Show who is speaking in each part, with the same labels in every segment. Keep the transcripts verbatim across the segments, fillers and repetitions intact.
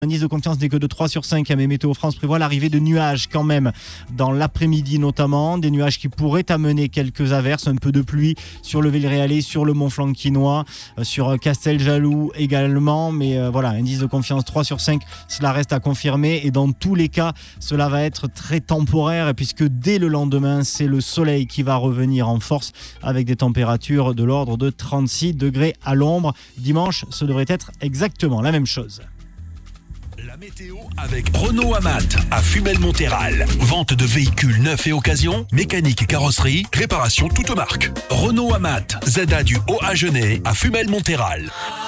Speaker 1: L'indice de confiance n'est que de trois sur cinq, mais Météo France prévoit l'arrivée de nuages quand même dans l'après-midi notamment, des nuages qui pourraient amener quelques averses, un peu de pluie sur le Villeréalais, sur le Mont-Flanquinois, sur Casteljaloux également, mais euh, voilà, indice de confiance trois sur cinq, cela reste à confirmer et dans tous les cas, cela va être très temporaire puisque dès le lendemain, c'est le soleil qui va revenir en force avec des températures de l'ordre de trente-six degrés à l'ombre. Dimanche, ce devrait être exactement la même chose.
Speaker 2: La météo avec Renault Amat à Fumel-Monthéral. Vente de véhicules neufs et occasion, mécanique et carrosserie, réparation toute marque. Renault Amat, Z A du Haut-Agenais à Fumel-Monthéral.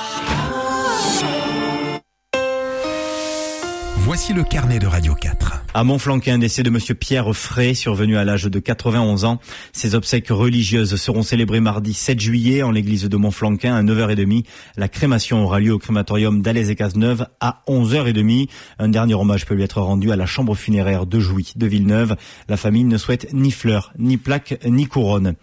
Speaker 2: Voici le carnet de Radio quatre.
Speaker 1: À Montflanquin, décès de monsieur Pierre Frey, survenu à l'âge de quatre-vingt-onze ans. Ses obsèques religieuses seront célébrées mardi sept juillet en l'église de Montflanquin à neuf heures trente. La crémation aura lieu au crématorium d'Alès-et-Cazeneuve à onze heures trente. Un dernier hommage peut lui être rendu à la chambre funéraire de Jouy de Villeneuve. La famille ne souhaite ni fleurs, ni plaques, ni couronne.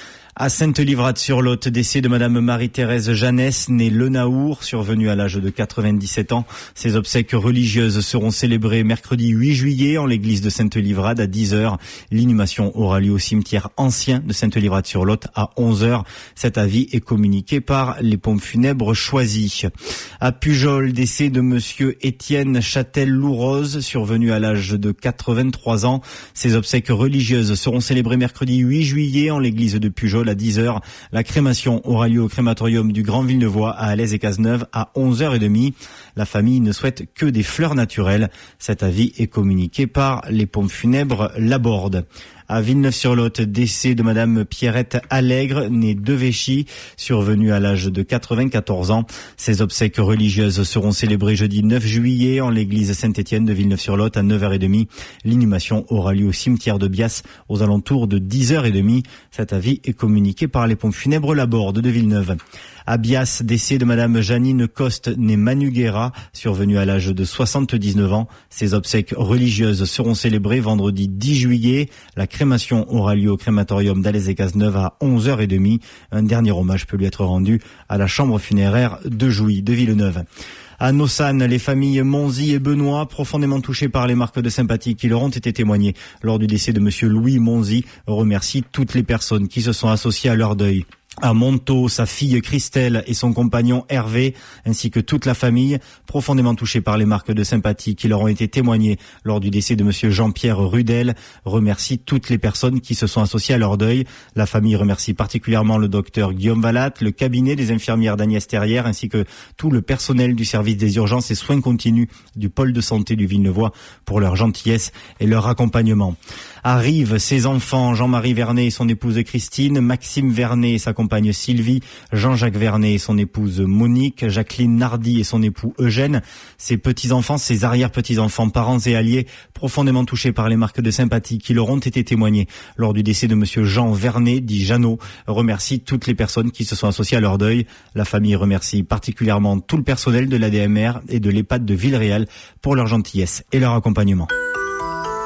Speaker 1: À Sainte-Livrade-sur-Lot, décès de madame Marie-Thérèse Jeannès, née Le Naour, survenue à l'âge de quatre-vingt-dix-sept ans. Ses obsèques religieuses seront célébrées mercredi huit juillet en l'église de Sainte-Livrade à dix heures. L'inhumation aura lieu au cimetière ancien de Sainte-Livrade-sur-Lot à onze heures. Cet avis est communiqué par les pompes funèbres choisies. À Pujol, décès de monsieur Étienne Châtel-Louroz, survenu à l'âge de quatre-vingt-trois ans. Ses obsèques religieuses seront célébrées mercredi huit juillet en l'église de Pujol à dix heures. La crémation aura lieu au crématorium du Grand Villeneuvois à Alès-et-Cazeneuve à onze heures trente. La famille ne souhaite que des fleurs naturelles. Cet avis est communiqué par les pompes funèbres Laborde. À Villeneuve-sur-Lot, décès de madame Pierrette Allègre, née de Véchy, survenue à l'âge de quatre-vingt-quatorze ans. Ses obsèques religieuses seront célébrées jeudi neuf juillet en l'église Saint-Étienne de Villeneuve-sur-Lot à neuf heures trente. L'inhumation aura lieu au cimetière de Bias aux alentours de dix heures trente. Cet avis est communiqué par les pompes funèbres Laborde de Villeneuve. À Bias, décès de madame Janine Coste, née Manuguera, survenue à l'âge de soixante-dix-neuf ans. Ses obsèques religieuses seront célébrées vendredi dix juillet. La crémation aura lieu au crématorium d'Alès-et-Cazeneuve à onze heures trente. Un dernier hommage peut lui être rendu à la chambre funéraire de Jouy de Villeneuve. À Nossane, les familles Monzi et Benoît, profondément touchées par les marques de sympathie qui leur ont été témoignées lors du décès de monsieur Louis Monzi, remercient toutes les personnes qui se sont associées à leur deuil. À Montaut, sa fille Christelle et son compagnon Hervé, ainsi que toute la famille, profondément touchés par les marques de sympathie qui leur ont été témoignées lors du décès de monsieur Jean-Pierre Rudel, remercie toutes les personnes qui se sont associées à leur deuil. La famille remercie particulièrement le docteur Guillaume Vallat, le cabinet des infirmières d'Agnès Terrière, ainsi que tout le personnel du service des urgences et soins continus du pôle de santé du Villeneuvois pour leur gentillesse et leur accompagnement. À Rives, ses enfants, Jean-Marie Vernet et son épouse Christine, Maxime Vernet et sa compagne Sylvie, Jean-Jacques Vernet et son épouse Monique, Jacqueline Nardi et son époux Eugène, ses petits-enfants, ses arrière-petits-enfants, parents et alliés, profondément touchés par les marques de sympathie qui leur ont été témoignées lors du décès de monsieur Jean Vernet, dit Jeannot, remercie toutes les personnes qui se sont associées à leur deuil. La famille remercie particulièrement tout le personnel de l'A D M R et de l'EHPAD de Villeréal pour leur gentillesse et leur accompagnement.